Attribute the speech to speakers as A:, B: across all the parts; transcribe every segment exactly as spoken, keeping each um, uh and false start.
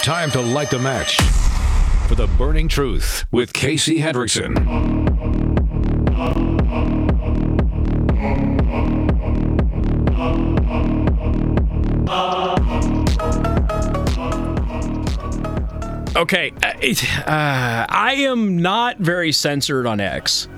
A: time to light the match for the Burning Truth with Casey Hendrickson.
B: Okay, uh, I am not very censored on X.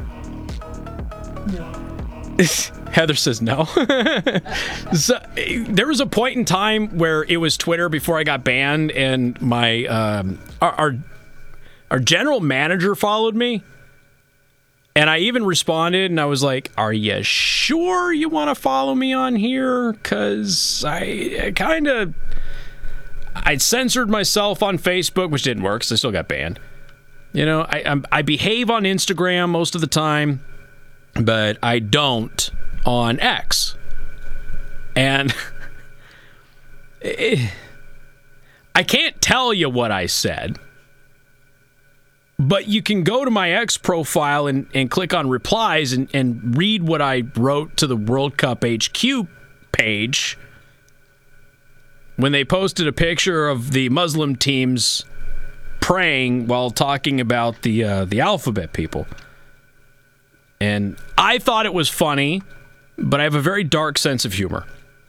B: Heather says no. So, there was a point in time where it was Twitter before I got banned, and my um, our, our our general manager followed me, and I even responded, and I was like, "Are you sure you want to follow me on here? Because I, I kind of I censored myself on Facebook, which didn't work, so I still got banned. You know, I I'm, I behave on Instagram most of the time, but I don't on X. And it, I can't tell you what I said, but you can go to my X profile and, and click on replies and, and read what I wrote to the World Cup H Q page when they posted a picture of the Muslim teams praying while talking about the uh, the alphabet people. And I thought it was funny, but I have a very dark sense of humor.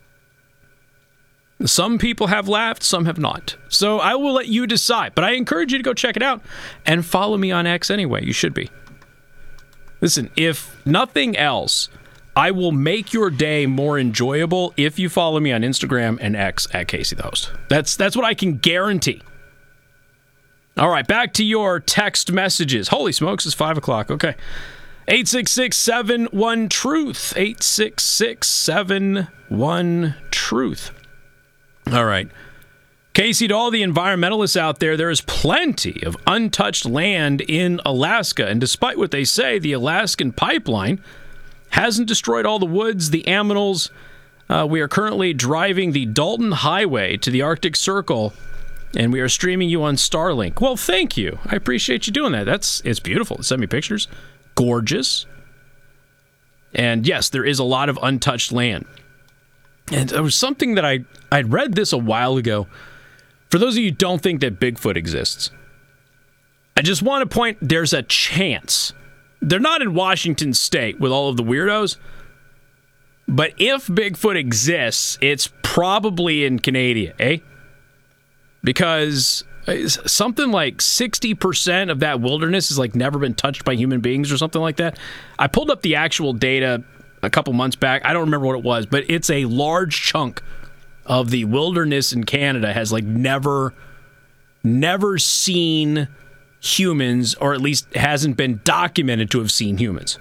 B: Some people have laughed, some have not. So I will let you decide, but I encourage you to go check it out and follow me on X anyway. You should be. Listen, if nothing else, I will make your day more enjoyable if you follow me on Instagram and X at Casey the Host. That's, that's what I can guarantee. All right, back to your text messages. Holy smokes, it's five o'clock. Okay. eight six six, seven one, truth. eight six six, seven one, truth. All right. Casey, to all the environmentalists out there, there is plenty of untouched land in Alaska. And despite what they say, the Alaskan pipeline hasn't destroyed all the woods, the aminals. Uh, we are currently driving the Dalton Highway to the Arctic Circle, and we are streaming you on Starlink. Well, thank you. I appreciate you doing that. That's It's beautiful. Send me pictures. Gorgeous. And yes, there is a lot of untouched land. And there was something that I I'd read this a while ago. For those of you who don't think that Bigfoot exists, I just want to point, there's a chance. They're not in Washington State with all of the weirdos, but if Bigfoot exists, it's probably in Canada, eh? Because something like sixty percent of that wilderness has like never been touched by human beings or something like that. I pulled up the actual data a couple months back. I don't remember what it was, but it's a large chunk of the wilderness in Canada has like never, never seen humans, or at least hasn't been documented to have seen humans.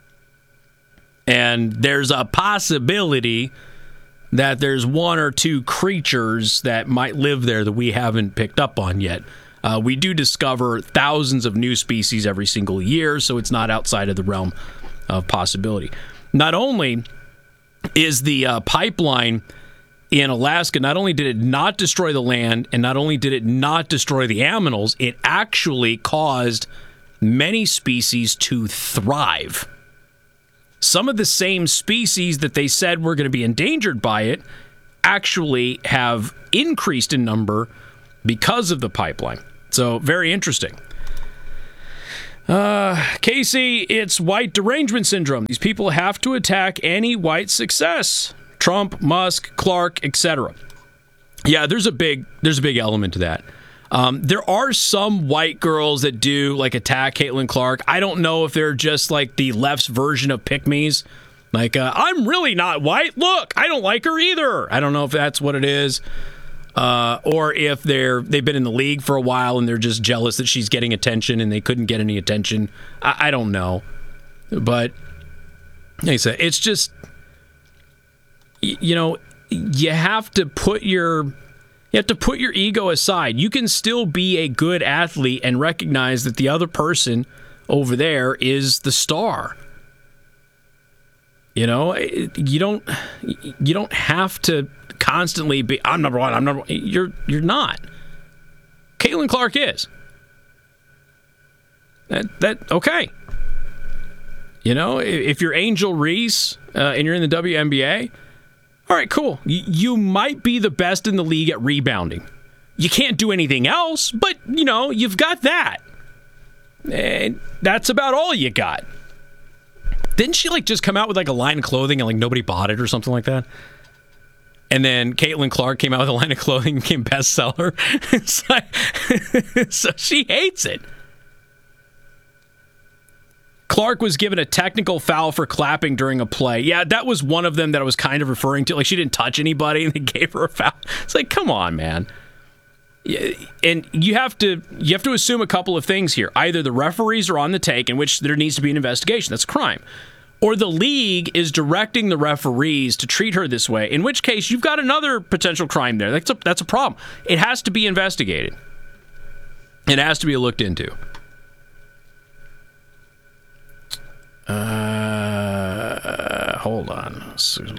B: And there's a possibility that there's one or two creatures that might live there that we haven't picked up on yet. Uh, we do discover thousands of new species every single year, so it's not outside of the realm of possibility. Not only is the uh, pipeline in Alaska, not only did it not destroy the land, and not only did it not destroy the aminals, it actually caused many species to thrive. Some of the same species that they said were going to be endangered by it actually have increased in number because of the pipeline. So, very interesting. Uh, Casey, it's white derangement syndrome. These people have to attack any white success. Trump, Musk, Clark, et cetera. Yeah, there's a big there's a big element to that. Um, there are some white girls that do like attack Caitlin Clark. I don't know if they're just like the left's version of pick-me's. Like, uh, I'm really not white. Look, I don't like her either. I don't know if that's what it is. Uh, or if they're, they've been in the league for a while and they're just jealous that she's getting attention and they couldn't get any attention. I, I don't know. But, like I said, it's just, you know, you have to put your... You have to put your ego aside. You can still be a good athlete and recognize that the other person over there is the star. You know, you don't you don't have to constantly be, I'm number one, I'm number one. You're you're not. Caitlin Clark is. That that okay. You know, if you're Angel Reese uh, and you're in the W N B A, all right, cool. You, you might be the best in the league at rebounding, You can't do anything else, but, you know, you've got that. And that's about all you got. Didn't she, like, just come out with, like, a line of clothing and, like, nobody bought it or something like that? And then Caitlin Clark came out with a line of clothing and became bestseller. It's like, so she hates it. Clark was given a technical foul for clapping during a play. Yeah, that was one of them that I was kind of referring to. Like, she didn't touch anybody and they gave her a foul. It's like, come on, man. And you have to you have to assume a couple of things here. Either the referees are on the take, in which there needs to be an investigation. That's a crime. Or the league is directing the referees to treat her this way, in which case you've got another potential crime there. That's a, that's a problem. It has to be investigated. It has to be looked into. Uh, hold on.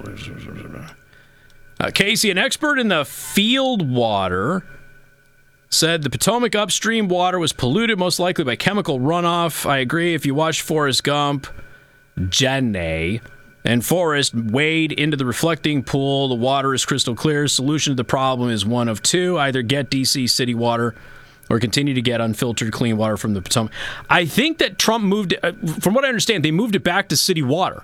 B: Uh, Casey, an expert in the field water, said the Potomac upstream water was polluted most likely by chemical runoff. I agree. If you watched Forrest Gump, Jenny, and Forrest wade into the reflecting pool, the water is crystal clear. Solution to the problem is one of two. Either get D C city water or continue to get unfiltered clean water from the Potomac. I think that Trump moved it, from what I understand, they moved it back to city water.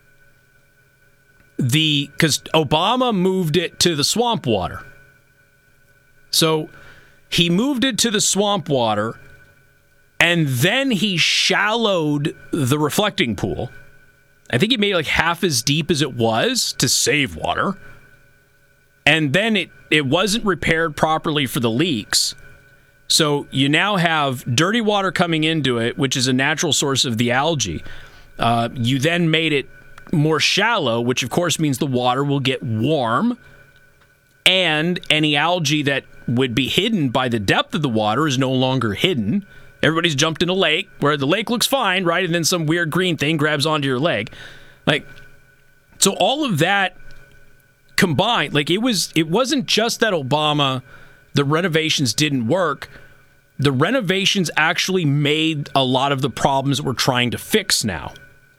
B: The because Obama moved it to the swamp water. So he moved it to the swamp water, and then he shallowed the reflecting pool. I think he made it like half as deep as it was to save water. And then it, it wasn't repaired properly for the leaks. So you now have dirty water coming into it, which is a natural source of the algae. Uh, you then made it more shallow, which of course means the water will get warm. And any algae that would be hidden by the depth of the water is no longer hidden. Everybody's jumped in a lake where the lake looks fine, right? And then some weird green thing grabs onto your leg. Like, so all of that combined, like it was, it wasn't just that Obama, the renovations didn't work. The renovations actually made a lot of the problems that we're trying to fix now.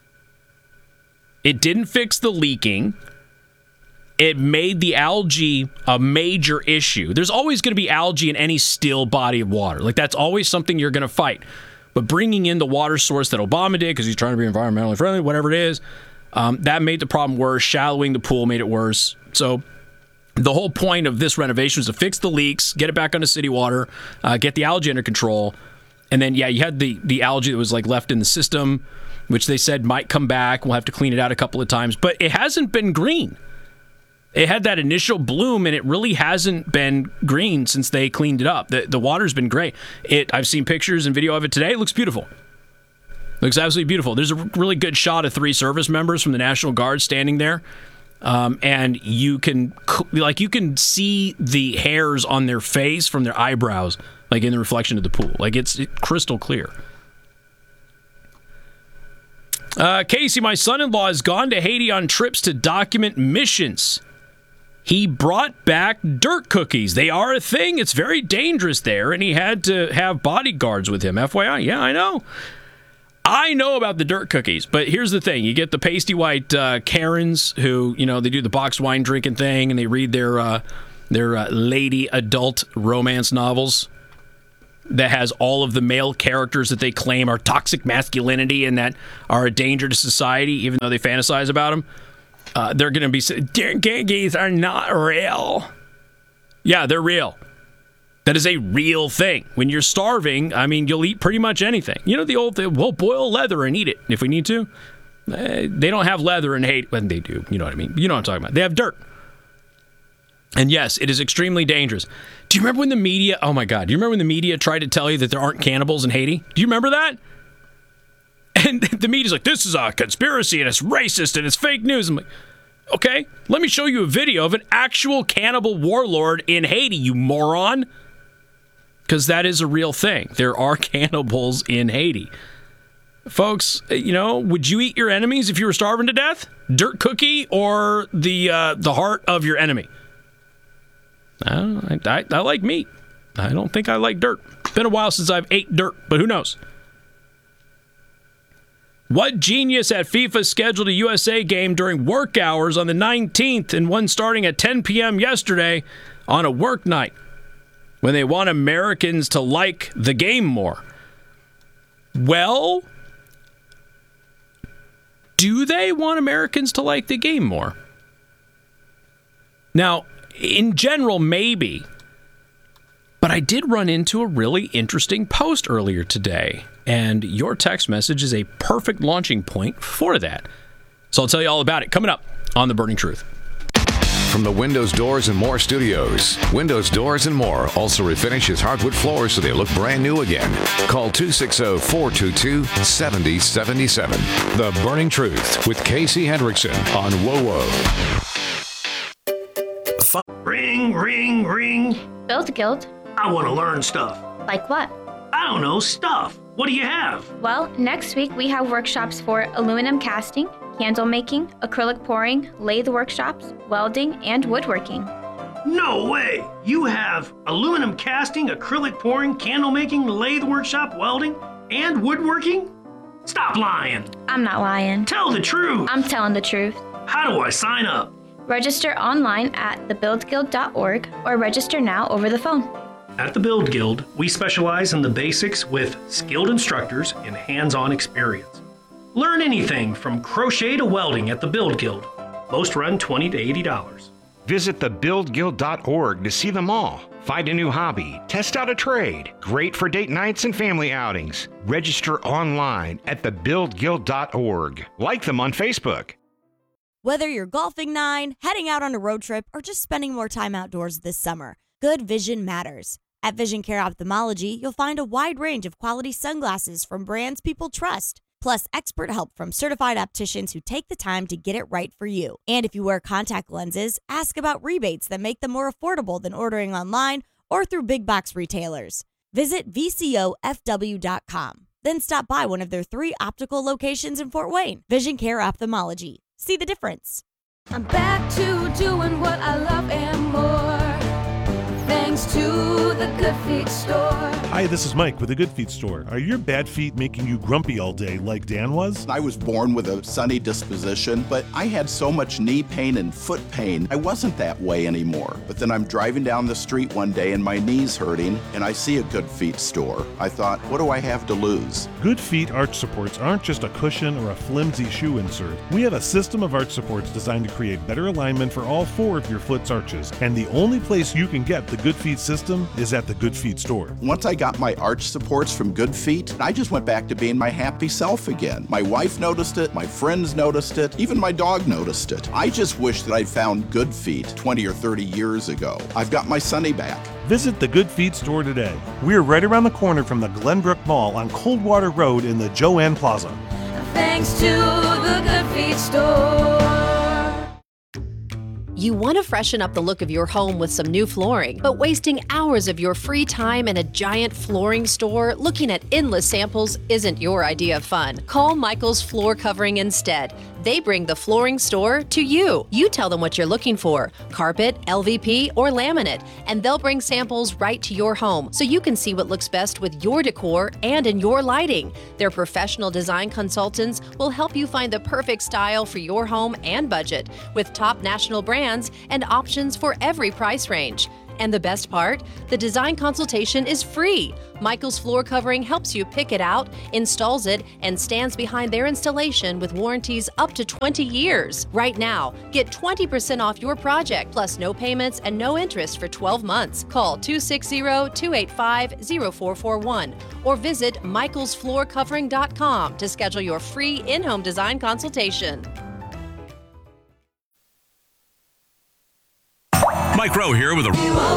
B: It didn't fix the leaking. It made the algae a major issue. There's always going to be algae in any still body of water. Like, that's always something you're going to fight. But bringing in the water source that Obama did, because he's trying to be environmentally friendly, whatever it is, um, that made the problem worse. Shallowing the pool made it worse. So the whole point of this renovation was to fix the leaks, get it back onto city water, uh, get the algae under control. And then, yeah, you had the, the algae that was like left in the system, which they said might come back. We'll have to clean it out a couple of times. But it hasn't been green. It had that initial bloom, and it really hasn't been green since they cleaned it up. The, the water's been great. It I've seen pictures and video of it today. It looks beautiful. Looks absolutely beautiful. There's a really good shot of three service members from the National Guard standing there, um, and you can like you can see the hairs on their face from their eyebrows, like in the reflection of the pool. Like it's it, crystal clear. Uh, Casey, my son-in-law has gone to Haiti on trips to document missions. He brought back dirt cookies. They are a thing. It's very dangerous there, and he had to have bodyguards with him. F Y I, yeah, I know. I know about the dirt cookies, but here's the thing. You get the pasty white uh, Karens who, you know, they do the boxed wine drinking thing, and they read their, uh, their uh, lady adult romance novels that has all of the male characters that they claim are toxic masculinity and that are a danger to society, even though they fantasize about them. Uh, they're going to be saying, cookies are not real. Yeah, they're real. That is a real thing. When you're starving, I mean, you'll eat pretty much anything. You know the old thing, we'll boil leather and eat it if we need to. Uh, they don't have leather in Haiti. When they do, you know what I mean? You know what I'm talking about. They have dirt. And yes, it is extremely dangerous. Do you remember when the media, oh my God, do you remember when the media tried to tell you that there aren't cannibals in Haiti? Do you remember that? And the media's like, this is a conspiracy and it's racist and it's fake news. I'm like, okay, let me show you a video of an actual cannibal warlord in Haiti, you moron. Because that is a real thing. There are cannibals in Haiti. Folks, you know, would you eat your enemies if you were starving to death? Dirt cookie or the uh, the heart of your enemy? I, don't, I, I like meat. I don't think I like dirt. It's been a while since I've ate dirt, but who knows? What genius at FIFA scheduled a U S A game during work hours on the nineteenth and one starting at ten p.m. yesterday on a work night? when they want Americans to like the game more. Well, do they want Americans to like the game more? Now, in general, maybe. But I did run into a really interesting post earlier today, and your text message is a perfect launching point for that. So I'll tell you all about it coming up on The Burning Truth.
A: From the Windows Doors and More Studios, Windows Doors and More also refinishes hardwood floors so they look brand new again. Call two six zero, four two two, seven zero seven seven. The Burning Truth with Casey Hendrickson on WOWO.
C: Ring, ring, ring.
D: Build Guild.
C: I want to learn stuff.
D: Like what?
C: I don't know, stuff. What do you have?
D: Well, next week we have workshops for aluminum casting, candle making, acrylic pouring, lathe workshops, welding, and woodworking.
C: No way! You have aluminum casting, acrylic pouring, candle making, lathe workshop, welding, and woodworking? Stop lying.
D: I'm not lying.
C: Tell the truth.
D: I'm telling the truth.
C: How do I sign up?
D: Register online at the build guild dot org or register now over the phone.
C: At the Build Guild, we specialize in the basics with skilled instructors and hands-on experience. Learn anything from crochet to welding at the Build Guild. Most run twenty dollars to eighty dollars.
E: Visit the build guild dot org to see them all. Find a new hobby, test out a trade. Great for date nights and family outings. Register online at the build guild dot org. Like them on Facebook.
F: Whether you're golfing nine, heading out on a road trip, or just spending more time outdoors this summer, good vision matters. At Vision Care Ophthalmology, you'll find a wide range of quality sunglasses from brands people trust, plus expert help from certified opticians who take the time to get it right for you. And if you wear contact lenses, ask about rebates that make them more affordable than ordering online or through big box retailers. Visit V C O F W dot com. Then stop by one of their three optical locations in Fort Wayne. Vision Care Ophthalmology. See the difference.
G: I'm back to doing what I love and more. Thanks to the Good Feet store.
H: Hi, this is Mike with the Good Feet store. Are your bad feet making you grumpy all day like Dan was?
I: I was born with a sunny disposition, but I had so much knee pain and foot pain, I wasn't that way anymore. But then I'm driving down the street one day and my knee's hurting, and I see a Good Feet store. I thought, what do I have to lose?
H: Good Feet arch supports aren't just a cushion or a flimsy shoe insert. We have a system of arch supports designed to create better alignment for all four of your foot's arches. And the only place you can get the Good Feet system is at the Good Feet store.
I: Once I got my arch supports from Good Feet, I just went back to being my happy self again. My wife noticed it, my friends noticed it, even my dog noticed it. I just wish that I'd found Good Feet twenty or thirty years ago. I've got my Sonny back.
H: Visit the Good Feet store today. We're right around the corner from the Glenbrook Mall on Coldwater Road in the Joanne Plaza.
G: Thanks to the Good Feet store.
J: You want to freshen up the look of your home with some new flooring, but wasting hours of your free time in a giant flooring store looking at endless samples isn't your idea of fun. Call Michael's Floor Covering instead. They bring the flooring store to you. You tell them what you're looking for, carpet, L V P, or laminate, and they'll bring samples right to your home so you can see what looks best with your decor and in your lighting. Their professional design consultants will help you find the perfect style for your home and budget with top national brands and options for every price range. And the best part? The design consultation is free. Michael's Floor Covering helps you pick it out, installs it, and stands behind their installation with warranties up to twenty years. Right now, get twenty percent off your project, plus no payments and no interest for twelve months. Call two six zero, two eight five, zero four four one or visit michaels floor covering dot com to schedule your free in-home design consultation.
K: Mike Rowe here with a...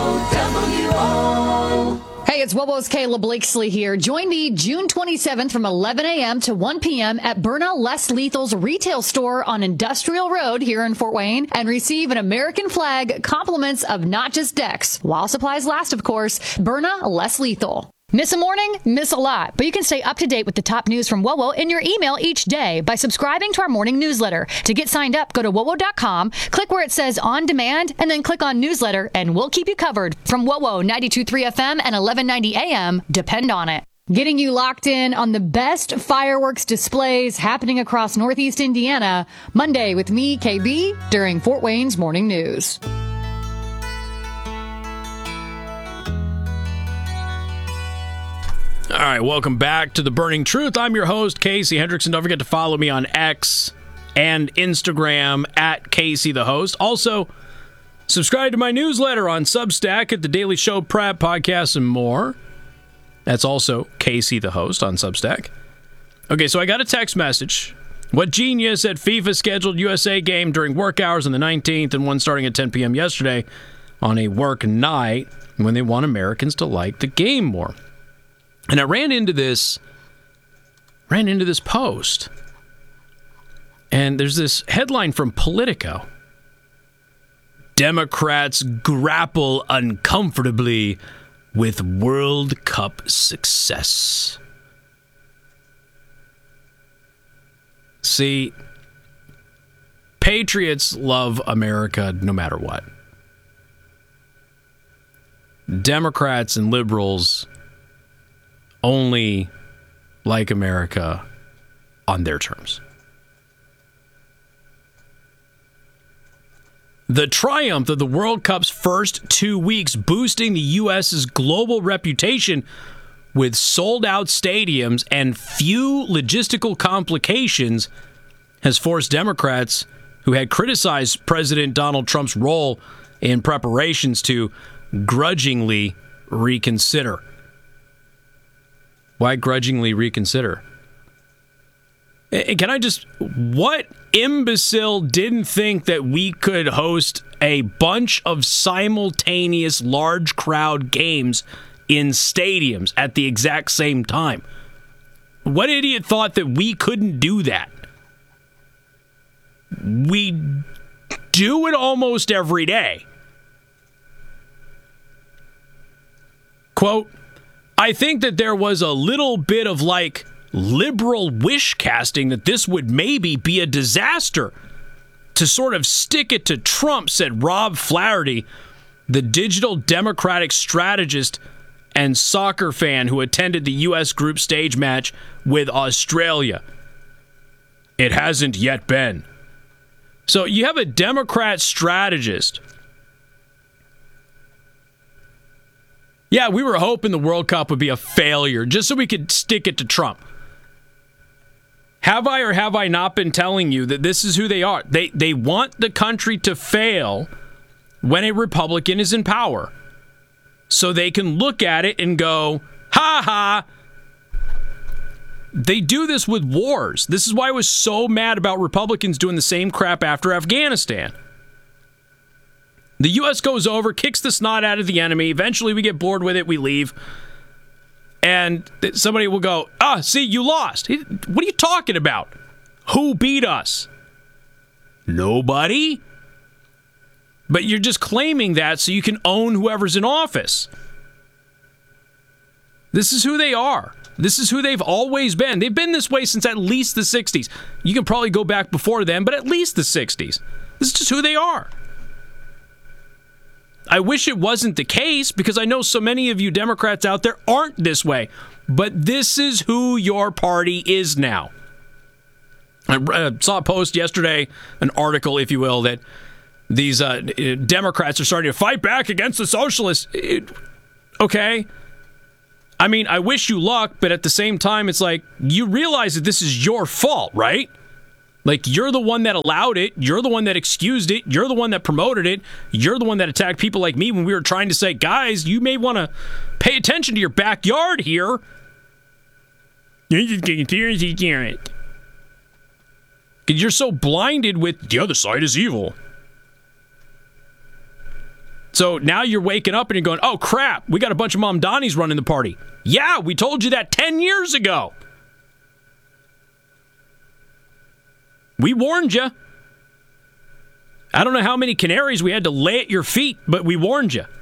L: Hey, it's WOWO's Kayla Blakesley here. Join me June twenty-seventh from eleven a.m. to one p.m. at Byrna Less Lethal's retail store on Industrial Road here in Fort Wayne and receive an American flag, compliments of not just decks. While supplies last, of course. Byrna Less Lethal. Miss a morning? Miss a lot. But you can stay up to date with the top news from WOWO in your email each day by subscribing to our morning newsletter. To get signed up, go to wowo dot com, click where it says On Demand, and then click on Newsletter, and we'll keep you covered. From WOWO ninety-two point three F M and eleven ninety A M, depend on it. Getting you locked in on the best fireworks displays happening across Northeast Indiana, Monday with me, K B, during Fort Wayne's Morning News.
B: All right, welcome back to The Burning Truth. I'm your host, Casey Hendrickson. Don't forget to follow me on X and Instagram at Casey the Host. Also, subscribe to my newsletter on Substack at The Daily Show Prep, Podcasts, and more. That's also Casey the Host on Substack. Okay, so I got a text message. What genius at FIFA scheduled U S A game during work hours on the nineteenth and one starting at ten p.m. yesterday on a work night when they want Americans to like the game more. And I ran into this, ran into this post. And there's this headline from Politico. Democrats grapple uncomfortably with World Cup success. See, patriots love America no matter what. Democrats and liberals only like America on their terms. The triumph of the World Cup's first two weeks boosting the U S's global reputation with sold-out stadiums and few logistical complications has forced Democrats who had criticized President Donald Trump's role in preparations to grudgingly reconsider. Why grudgingly reconsider? Can I just... What imbecile didn't think that we could host a bunch of simultaneous large crowd games in stadiums at the exact same time? What idiot thought that we couldn't do that? We do it almost every day. Quote, I think that there was a little bit of like liberal wish casting that this would maybe be a disaster to sort of stick it to Trump, said Rob Flaherty, the digital Democratic strategist and soccer fan who attended the U S group stage match with Australia. It hasn't yet been. So you have a Democrat strategist. Yeah, we were hoping the World Cup would be a failure just so we could stick it to Trump. Have I or have I not been telling you that this is who they are? They they want the country to fail when a Republican is in power. So they can look at it and go, ha ha. They do this with wars. This is why I was so mad about Republicans doing the same crap after Afghanistan. The U S goes over, kicks the snot out of the enemy. Eventually we get bored with it, we leave. And somebody will go, ah, see, you lost. What are you talking about? Who beat us? Nobody. But you're just claiming that so you can own whoever's in office. This is who they are. This is who they've always been. They've been this way since at least the sixties. You can probably go back before then, but at least the sixties. This is just who they are. I wish it wasn't the case because I know so many of you Democrats out there aren't this way. But this is who your party is now. I uh, saw a post yesterday, an article, if you will, that these uh, Democrats are starting to fight back against the socialists. It, okay. I mean, I wish you luck, but at the same time, it's like, you realize that this is your fault, right? Like, you're the one that allowed it. You're the one that excused it. You're the one that promoted it. You're the one that attacked people like me when we were trying to say, guys, you may want to pay attention to your backyard here. You're just getting tears, you can't. You're so blinded with the other side is evil. So now you're waking up and you're going, oh, crap, we got a bunch of Mamdanis running the party. Yeah, we told you that ten years ago. We warned you. I don't know how many canaries we had to lay at your feet, but we warned you.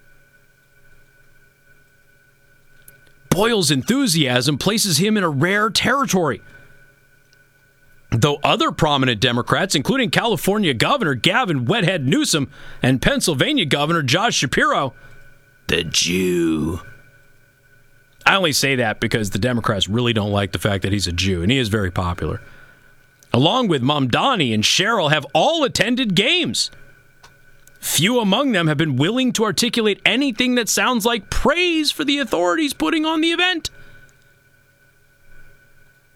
B: Boyle's enthusiasm places him in a rare territory. Though other prominent Democrats, including California Governor Gavin Wethead Newsom and Pennsylvania Governor Josh Shapiro, the Jew. I only say that because the Democrats really don't like the fact that he's a Jew, and he is very popular. Along with Mamdani and Cheryl, have all attended games. Few among them have been willing to articulate anything that sounds like praise for the authorities putting on the event.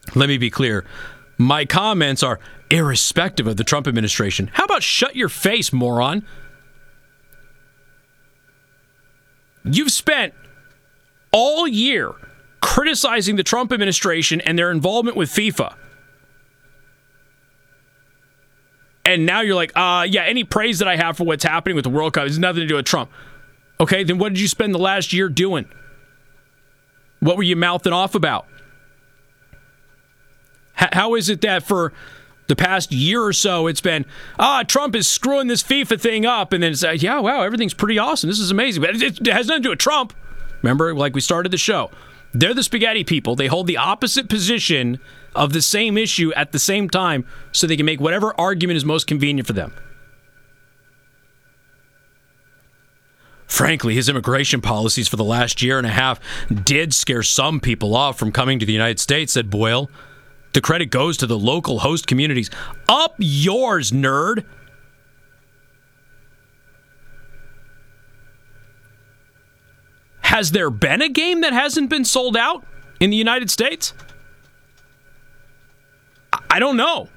B: let me be clear. My comments are irrespective of the Trump administration. How about shut your face, moron? You've spent all year criticizing the Trump administration and their involvement with FIFA. And now you're like, uh, yeah, any praise that I have for what's happening with the World Cup has nothing to do with Trump. Okay, then what did you spend the last year doing? What were you mouthing off about? H- how is it that for the past year or so it's been, ah, Trump is screwing this FIFA thing up, and then it's like, yeah, wow, everything's pretty awesome. This is amazing. But it, it has nothing to do with Trump. Remember, like we started the show. They're the spaghetti people. They hold the opposite position of the same issue at the same time so they can make whatever argument is most convenient for them. Frankly, his immigration policies for the last year and a half did scare some people off from coming to the United States, said Boyle. The credit goes to the local host communities. Up yours, nerd! Has there been a game that hasn't been sold out in the United States? I don't know.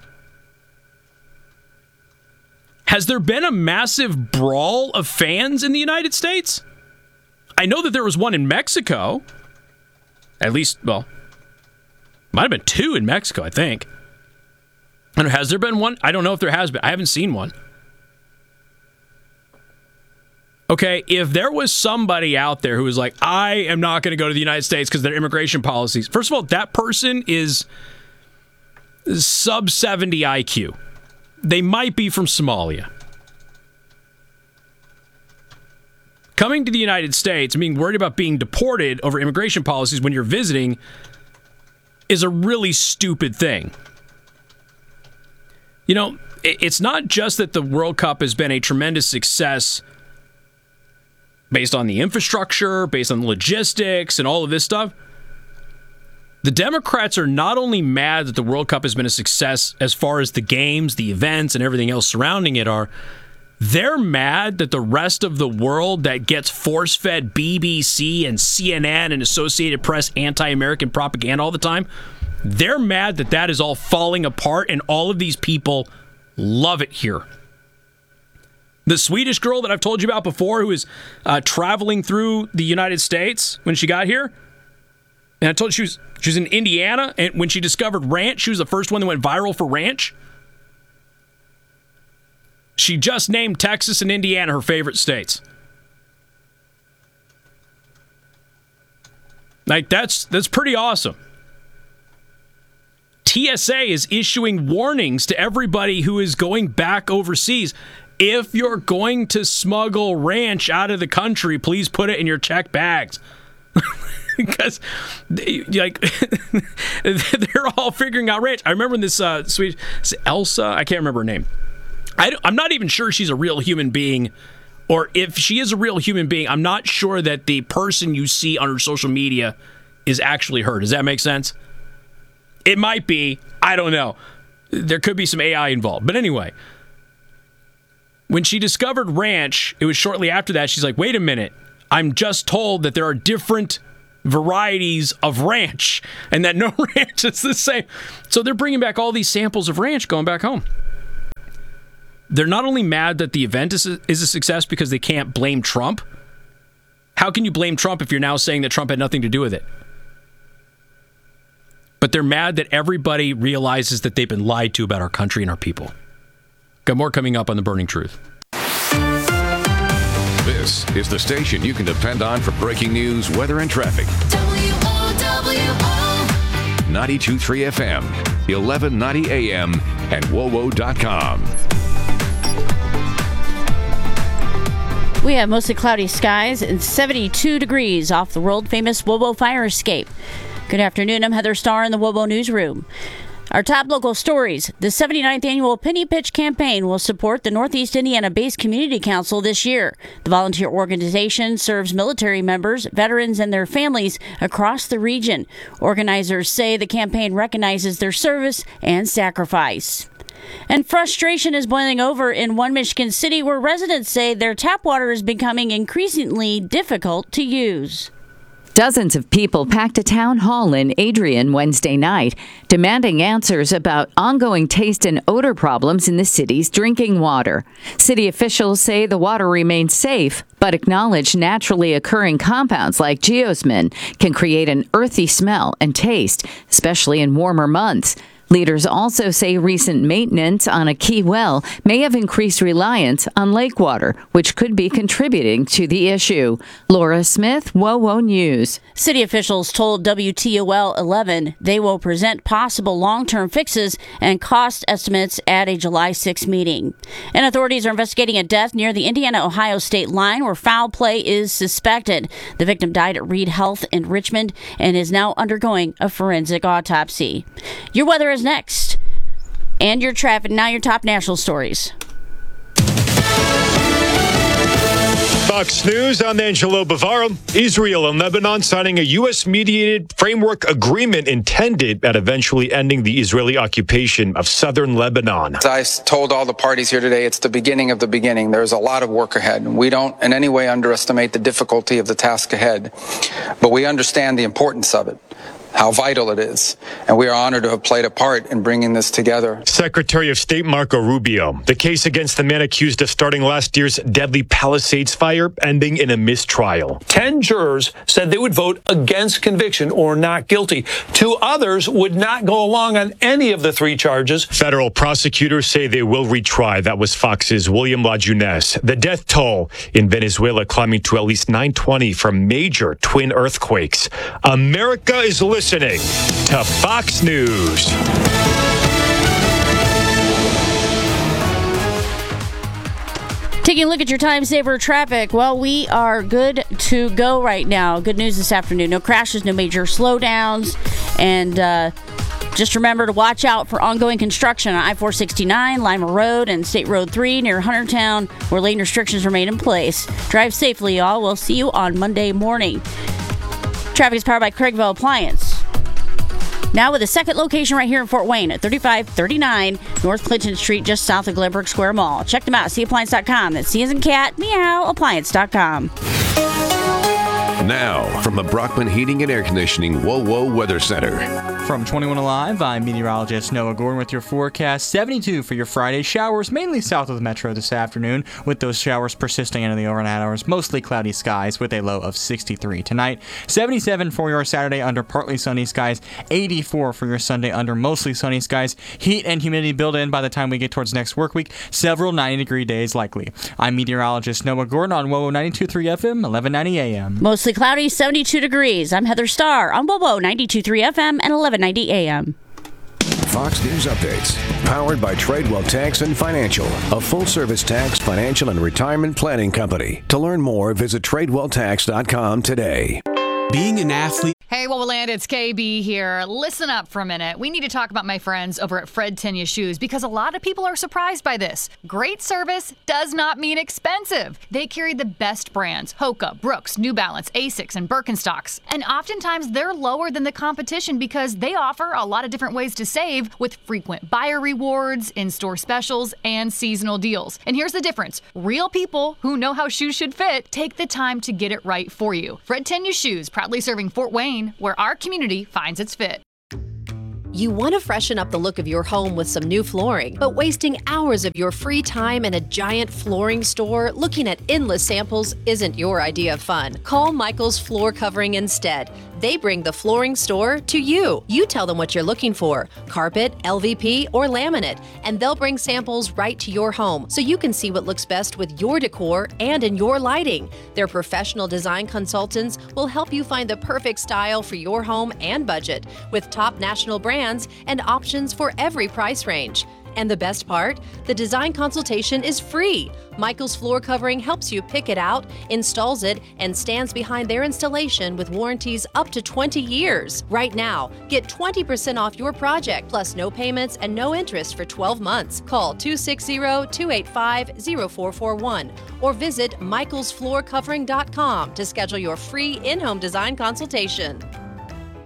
B: Has there been a massive brawl of fans in the United States? I know that there was one in Mexico. At least, well, might have been two in Mexico, I think. I don't know, has there been one? I don't know if there has been. I haven't seen one. Okay, if there was somebody out there who was like, I am not going to go to the United States because of their immigration policies. First of all, that person is sub seventy I Q. They might be from Somalia. Coming to the United States, I mean, worried about being deported over immigration policies when you're visiting is a really stupid thing. You know, it's not just that the World Cup has been a tremendous success based on the infrastructure, based on the logistics, and all of this stuff. The Democrats are not only mad that the World Cup has been a success as far as the games, the events, and everything else surrounding it are, they're mad that the rest of the world that gets force-fed B B C and C N N and Associated Press anti-American propaganda all the time, they're mad that that is all falling apart and all of these people love it here. The Swedish girl that I've told you about before who was uh, traveling through the United States when she got here, and I told you she was, she was in Indiana, and when she discovered ranch, she was the first one that went viral for ranch. She just named Texas and Indiana her favorite states. Like, that's that's pretty awesome. T S A is issuing warnings to everybody who is going back overseas. If you're going to smuggle ranch out of the country, please put it in your check bags. Because, like, they're all figuring out ranch. I remember this uh, sweet Elsa. I can't remember her name. I I'm not even sure she's a real human being, or if she is a real human being, I'm not sure that the person you see on her social media is actually her. Does that make sense? It might be. I don't know. There could be some A I involved. But anyway, when she discovered ranch, it was shortly after that, she's like, wait a minute. I'm just told that there are different varieties of ranch and that no ranch is the same. So they're bringing back all these samples of ranch going back home. They're not only mad that the event is a, is a success because they can't blame Trump. How can you blame Trump if you're now saying that Trump had nothing to do with it? But they're mad that everybody realizes that they've been lied to about our country and our people. Got more coming up on The Burning Truth.
A: This is the station you can depend on for breaking news, weather, and traffic.
G: W O W O
A: ninety-two point three F M, eleven ninety A M, and W O W O dot com.
K: We have mostly cloudy skies and seventy-two degrees off the world-famous W O W O fire escape. Good afternoon. I'm Heather Starr in the W O W O Newsroom. Our top local stories. The seventy-ninth annual Penny Pitch campaign will support the Northeast Indiana-based Community Council this year. The volunteer organization serves military members, veterans, and their families across the region. Organizers say the campaign recognizes their service and sacrifice. And frustration is boiling over in one Michigan city where residents say their tap water is becoming increasingly difficult to use.
M: Dozens of people packed a town hall in Adrian Wednesday night, demanding answers about ongoing taste and odor problems in the city's drinking water. City officials say the water remains safe, but acknowledge naturally occurring compounds like geosmin can create an earthy smell and taste, especially in warmer months. Leaders also say recent maintenance on a key well may have increased reliance on lake water, which could be contributing to the issue. Laura Smith, WOWO News.
K: City officials told W T O L eleven they will present possible long-term fixes and cost estimates at a July sixth meeting. And authorities are investigating a death near the Indiana-Ohio state line where foul play is suspected. The victim died at Reed Health in Richmond and is now undergoing a forensic autopsy. Your weather is next. And your traffic, now your top national stories.
N: Fox News, I'm Angelo Bavaro. Israel and Lebanon signing a U S-mediated framework agreement intended at eventually ending the Israeli occupation of southern Lebanon.
O: As I told all the parties here today, it's the beginning of the beginning. There's a lot of work ahead. We don't in any way underestimate the difficulty of the task ahead, but we understand the importance of it, how vital it is, and we are honored to have played a part in bringing this together.
N: Secretary of State Marco Rubio, the case against the man accused of starting last year's deadly Palisades fire ending in a mistrial.
P: Ten jurors said they would vote against conviction or not guilty. Two others would not go along on any of the three charges.
N: Federal prosecutors say they will retry. That was Fox's William Lajunes. The death toll in Venezuela climbing to at least nine twenty from major twin earthquakes. America is listening. Listening to Fox News.
K: Taking a look at your time saver traffic. Well, we are good to go right now. Good news this afternoon. No crashes, no major slowdowns. And uh, just remember to watch out for ongoing construction on I four sixty-nine, Lima Road, and State Road three near Huntertown, where lane restrictions remain in place. Drive safely, y'all. We'll see you on Monday morning. Traffic is powered by Craigville Appliance. Now with a second location right here in Fort Wayne at thirty-five thirty-nine North Clinton Street, just south of Glenbrook Square Mall. Check them out at C appliance dot com. That's C as in cat, meow, appliance dot com.
A: Now, from the Brockman Heating and Air Conditioning WOWO Weather Center.
Q: From twenty-one Alive, I'm meteorologist Noah Gordon with your forecast. seventy-two for your Friday. Showers mainly south of the metro this afternoon, with those showers persisting into the overnight hours. Mostly cloudy skies with a low of sixty-three tonight. seventy-seven for your Saturday under partly sunny skies. eighty-four for your Sunday under mostly sunny skies. Heat and humidity build in by the time we get towards next work week. Several ninety-degree days likely. I'm meteorologist Noah Gordon on WOWO ninety-two point three F M, eleven ninety A M.
K: Mostly cloudy, seventy-two degrees. I'm Heather Starr on WOWO ninety-two point three F M and eleven ninety A M.
A: Fox News Updates, powered by Tradewell Tax and Financial, a full-service tax, financial, and retirement planning company. To learn more, visit tradewell tax dot com today.
R: Being an athlete.
L: Hey, what will land? It's K B here. Listen up for a minute. We need to talk about my friends over at Fred Tenya Shoes because a lot of people are surprised by this. Great service does not mean expensive. They carry the best brands: Hoka, Brooks, New Balance, Asics, and Birkenstocks. And oftentimes they're lower than the competition because they offer a lot of different ways to save with frequent buyer rewards, in-store specials, and seasonal deals. And here's the difference. Real people who know how shoes should fit take the time to get it right for you. Fred Tenya Shoes, proudly serving Fort Wayne, where our community finds its fit.
J: You want to freshen up the look of your home with some new flooring, but wasting hours of your free time in a giant flooring store looking at endless samples isn't your idea of fun. Call Michael's Floor Covering instead. They bring the flooring store to you. You tell them what you're looking for, carpet, L V P, or laminate, and they'll bring samples right to your home so you can see what looks best with your decor and in your lighting. Their professional design consultants will help you find the perfect style for your home and budget with top national brands and options for every price range. And the best part? The design consultation is free. Michael's Floor Covering helps you pick it out, installs it, and stands behind their installation with warranties up to twenty years. Right now, get twenty percent off your project, plus no payments and no interest for twelve months. Call two six zero, two eight five, zero four four one or visit michaels floor covering dot com to schedule your free in-home design consultation.